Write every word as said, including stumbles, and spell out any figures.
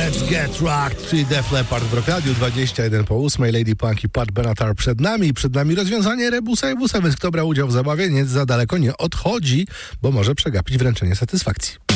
Let's Get Rocked, czyli Def Leppard w Rock Radio, dwadzieścia jeden po ósmej. Lady Punk i Pat Benatar przed nami. Przed nami rozwiązanie rebusa i busa, więc kto brał udział w zabawie, nie za daleko nie odchodzi, bo może przegapić wręczenie satysfakcji.